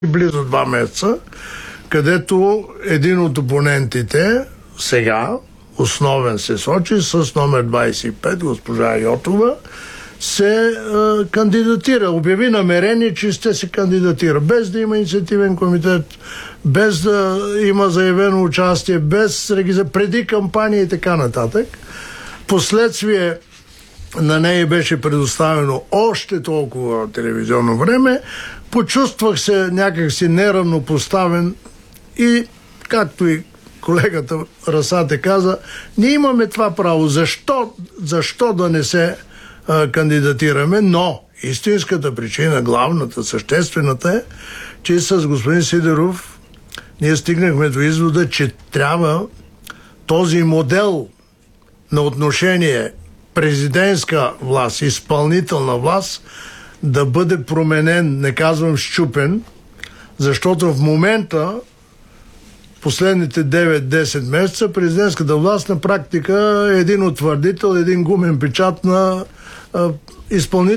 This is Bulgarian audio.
близо 2 месеца, където един от опонентите сега, основен се сочи, с номер 25, госпожа Йотова, се кандидатира. Обяви намерение, че ще се кандидатира. Без да има инициативен комитет, без да има заявено участие, без преди кампания и така нататък. Последствие на нея беше предоставено още толкова телевизионно време. Почувствах се някакси неравнопоставен и, както и колегата Расате каза, ние имаме това право. Защо да не се кандидатираме? Но истинската причина, главната, съществената е, че с господин Сидеров ние стигнахме до извода, че трябва този модел на отношение президентска власт, изпълнителна власт да бъде променен, не казвам счупен, защото в момента, последните 9-10 месеца, президентската власт на практика е един утвърдител, един гумен печат на изпълнител.